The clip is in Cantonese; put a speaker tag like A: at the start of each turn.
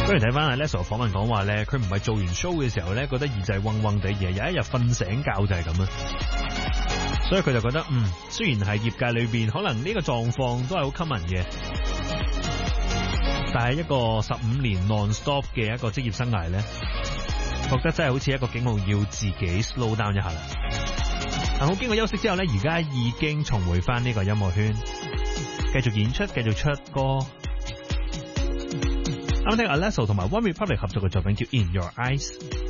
A: 不如睇翻阿 Leso 訪問講話咧，佢唔係做完 show 嘅時候咧，覺得耳仔嗡嗡地，而係有一日瞓醒覺就係咁啊。所以佢就覺得，雖然係業界裏邊可能呢個狀況都係好 common 嘅，但係一個15年 non-stop 嘅一個職業生涯咧，覺得真係好似一個警號，要自己 slow down 一下啦。但好經過休息之後咧，而家已經重回翻呢個音樂圈，繼續演出，繼續出歌。啱聽 Alesso 同埋 One Republic 合作嘅作品叫 In Your Eyes。